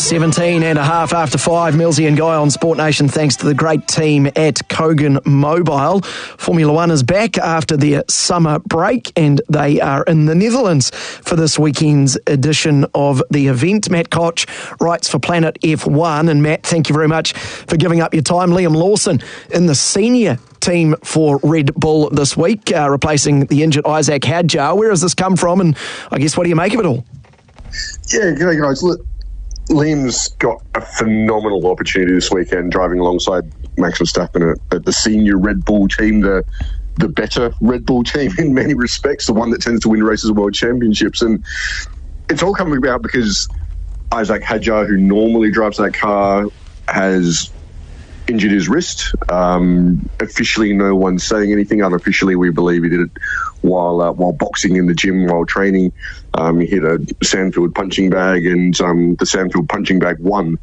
17 and a half after 5. Millsy and Guy on Sport Nation, thanks to the great team at Kogan Mobile. Formula One is back after their summer break, and they are in the Netherlands for this weekend's edition of the event. Matt Koch writes for Planet F1. And Matt, thank you very much for giving up your time. Liam Lawson in the senior team for Red Bull this week, replacing the injured Isaac Hadjar. Where has this come from, and I guess what do you make of it all? Yeah, g'day guys. Look, Liam's got a phenomenal opportunity this weekend driving alongside Max Verstappen at the senior Red Bull team, the better Red Bull team in many respects, the one that tends to win races and world championships. And it's all coming about because Isaac Hadjar, who normally drives that car, has injured his wrist. Officially, no one's saying anything. Unofficially, we believe he did it while boxing in the gym, while training. He hit a Sandfield punching bag, and the Sandfield punching bag won.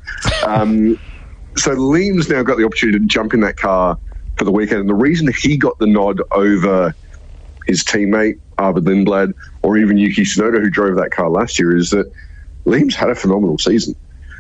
So Liam's now got the opportunity to jump in that car for the weekend. And the reason he got the nod over his teammate, Arvid Lindblad, or even Yuki Tsunoda, who drove that car last year, is that Liam's had a phenomenal season.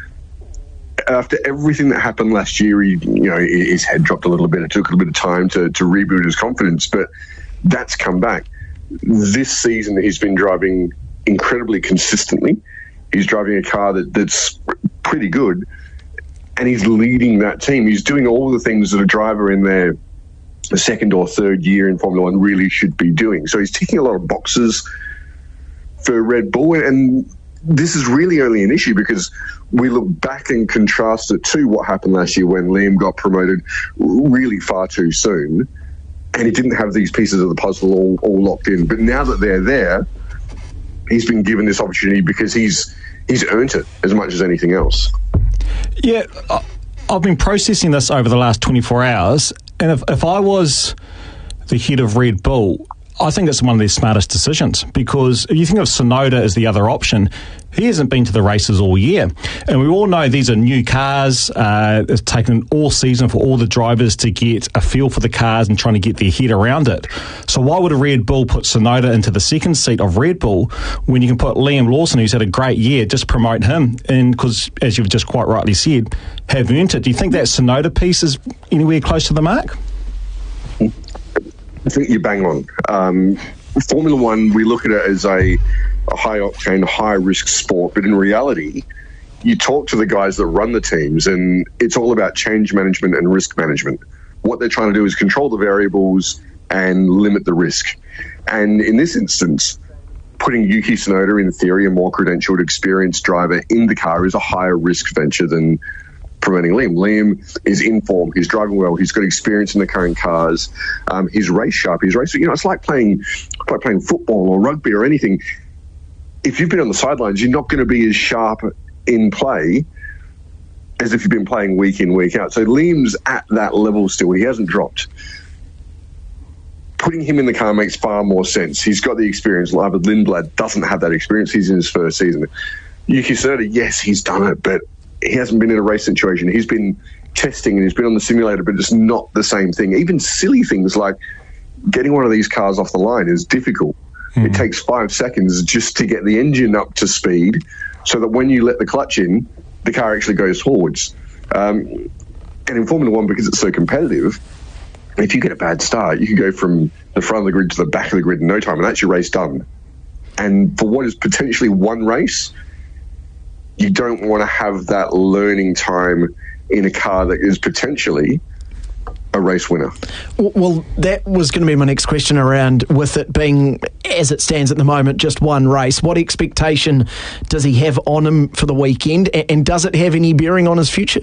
After everything that happened last year, his head dropped a little bit. It took a little bit of time to reboot his confidence, but that's come back. This season, he's been driving incredibly consistently. He's driving a car that's pretty good, and he's leading that team. He's doing all the things that a driver in their second or third year in Formula One really should be doing. So he's ticking a lot of boxes for Red Bull, and this is really only an issue because we look back and contrast it to what happened last year when Liam got promoted really far too soon, and he didn't have these pieces of the puzzle all locked in. But now that they're there, he's been given this opportunity because he's earned it as much as anything else. Yeah, I've been processing this over the last 24 hours, and if I was the head of Red Bull, I think it's one of their smartest decisions, because if you think of Tsunoda as the other option, he hasn't been to the races all year. And we all know these are new cars. It's taken all season for all the drivers to get a feel for the cars and trying to get their head around it. So why would a Red Bull put Tsunoda into the second seat of Red Bull when you can put Liam Lawson, who's had a great year, just promote him? And because, as you've just quite rightly said, have earned it. Do you think that Tsunoda piece is anywhere close to the mark? I think you bang on. Formula One, we look at it as a high-octane, high-risk sport, but in reality, you talk to the guys that run the teams, and it's all about change management and risk management. What they're trying to do is control the variables and limit the risk. And in this instance, putting Yuki Tsunoda, in theory, a more credentialed, experienced driver, in the car is a higher-risk venture than promoting Liam. Liam is in form. He's driving well. He's got experience in the current cars. He's race sharp. He's race. It's like playing football or rugby or anything. If you've been on the sidelines, you're not going to be as sharp in play as if you've been playing week in, week out. So Liam's at that level still. He hasn't dropped. Putting him in the car makes far more sense. He's got the experience. Arvid Lindblad doesn't have that experience. He's in his first season. Yuki Tsunoda, yes, he's done it, but he hasn't been in a race situation. He's been testing and he's been on the simulator, but it's not the same thing. Even silly things like getting one of these cars off the line is difficult. It takes 5 seconds just to get the engine up to speed so that when you let the clutch in, the car actually goes forwards. And in Formula One, because it's so competitive, if you get a bad start, you can go from the front of the grid to the back of the grid in no time, and that's your race done. And for what is potentially one race, you don't want to have that learning time in a car that is potentially a race winner. Well, that was going to be my next question around, with it being, as it stands at the moment, just one race. What expectation does he have on him for the weekend, and does it have any bearing on his future?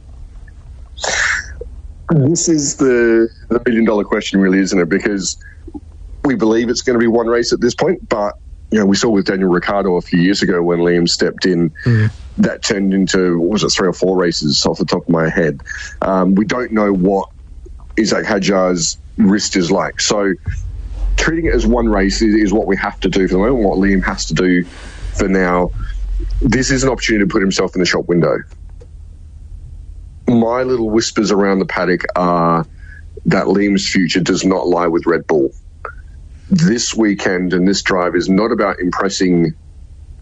This is the million-dollar question, really, isn't it? Because we believe it's going to be one race at this point, but we saw with Daniel Ricciardo a few years ago when Liam stepped in, that turned into, what was it, 3 or 4 races off the top of my head. We don't know what Isaac Hadjar's wrist is like. So treating it as one race is what we have to do for the moment, what Liam has to do for now. This is an opportunity to put himself in the shop window. My little whispers around the paddock are that Liam's future does not lie with Red Bull. This weekend and this drive is not about impressing